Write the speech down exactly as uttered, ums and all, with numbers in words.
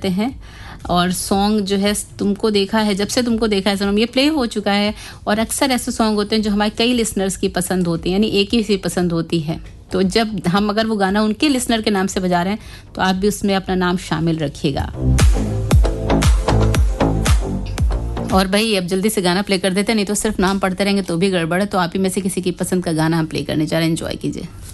सकते हैं। और सॉन्ग जो है तुमको देखा है, जब से तुमको देखा है सनम, ये प्ले हो चुका है। और अक्सर ऐसे सॉन्ग होते हैं जो हमारे कई लिसनर्स की पसंद होती है, यानी एक ही सी पसंद होती है। तो जब हम अगर वो गाना उनके लिसनर के नाम से बजा रहे हैं तो आप भी उसमें अपना नाम शामिल रखिएगा। और भाई अब जल्दी से गाना प्ले कर देते हैं, नहीं तो सिर्फ नाम पढ़ते रहेंगे तो भी गड़बड़ है। तो आप ही में से किसी की पसंद का गाना हम प्ले करने जा रहे हैं, एंजॉय कीजिए।